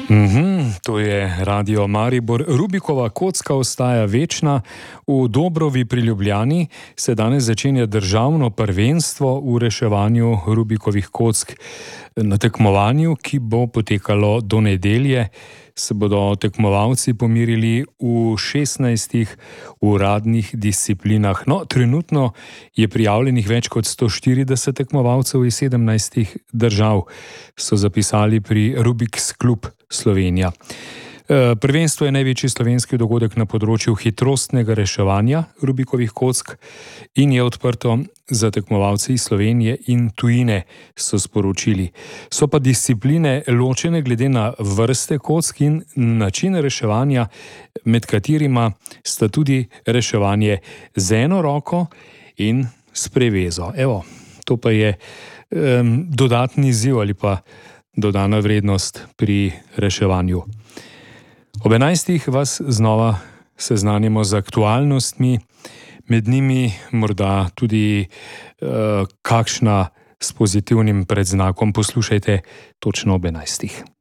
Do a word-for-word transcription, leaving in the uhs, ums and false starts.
Mm-hmm, to je Radio Maribor. Rubikova kocka ostaja večna. V Dobrovi pri Ljubljani se danes začenja državno prvenstvo v reševanju Rubikovih kock. Na tekmovanju, ki bo potekalo do nedelje, se bodo tekmovalci pomerili v šestnajstih uradnih disciplinah. No, trenutno je prijavljenih več kot sto štirideset tekmovalcev iz sedemnajstih držav, so zapisali pri Rubik's Club Slovenija. Prvenstvo je največji slovenski dogodek na področju hitrostnega reševanja Rubikovih kock in je odprto za tekmovalce iz Slovenije in tujine, so sporočili. So pa discipline ločene glede na vrste kock in način reševanja, med katerima sta tudi reševanje z eno roko in s prevezo. Evo, to pa je um, dodatni izziv ali pa dodana vrednost pri reševanju. Ob enajstih vas znova seznanimo z aktualnostmi, med njimi morda tudi uh, kakšna s pozitivnim predznakom. Poslušajte točno ob enajstih.